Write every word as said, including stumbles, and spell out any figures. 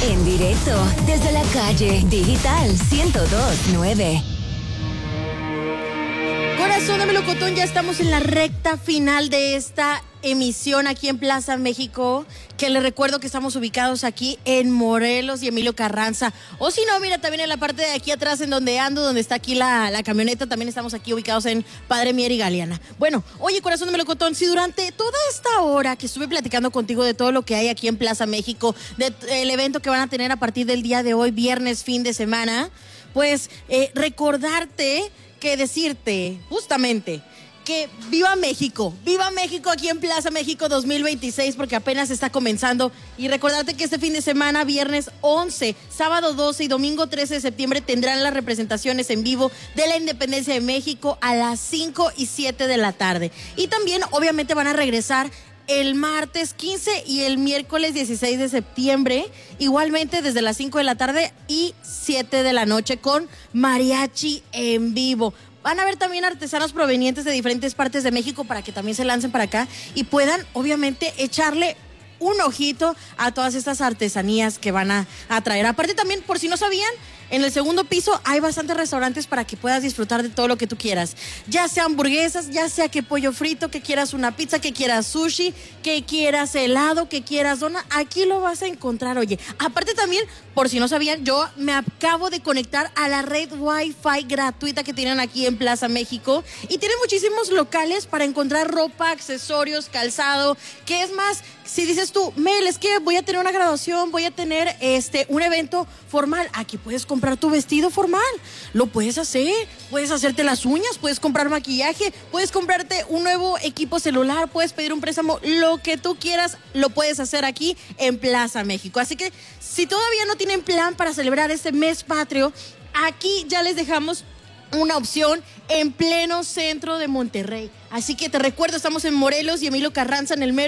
En directo desde la calle Digital ciento dos punto nueve. Corazón de Melocotón, ya estamos en la recta final de esta emisión aquí en Plaza México, que les recuerdo que estamos ubicados aquí en Morelos y Emilio Carranza, o si no, mira, también en la parte de aquí atrás en donde ando, donde está aquí la, la camioneta, también estamos aquí ubicados en Padre Mier y Galeana. Bueno, oye, Corazón de Melocotón, si durante toda esta hora que estuve platicando contigo de todo lo que hay aquí en Plaza México, del evento que van a tener a partir del día de hoy, viernes, fin de semana, pues eh, recordarte que decirte justamente que viva México, viva México aquí en Plaza México dos mil veintiséis, porque apenas está comenzando, y recordarte que este fin de semana, viernes once, sábado doce y domingo trece de septiembre tendrán las representaciones en vivo de la Independencia de México a las cinco y siete de la tarde, y también obviamente van a regresar el martes quince y el miércoles dieciséis de septiembre, igualmente desde las cinco de la tarde y siete de la noche con mariachi en vivo. Van a haber también artesanos provenientes de diferentes partes de México para que también se lancen para acá y puedan obviamente echarle un ojito a todas estas artesanías que van a, a traer. Aparte también, por si no sabían, en el segundo piso hay bastantes restaurantes para que puedas disfrutar de todo lo que tú quieras. Ya sea hamburguesas, ya sea que pollo frito, que quieras una pizza, que quieras sushi, que quieras helado, que quieras dona. Aquí lo vas a encontrar, oye. Aparte también, por si no sabían, yo me acabo de conectar a la red Wi-Fi gratuita que tienen aquí en Plaza México. Y tienen muchísimos locales para encontrar ropa, accesorios, calzado. Que es más, si dices tú, Mel, es que voy a tener una graduación, voy a tener este un evento formal, aquí puedes comprar tu vestido formal, lo puedes hacer, puedes hacerte las uñas, puedes comprar maquillaje, puedes comprarte un nuevo equipo celular, puedes pedir un préstamo, lo que tú quieras, lo puedes hacer aquí en Plaza México. Así que si todavía no tienen plan para celebrar este mes patrio, aquí ya les dejamos una opción en pleno centro de Monterrey. Así que te recuerdo, estamos en Morelos y Emilio Carranza, en el mero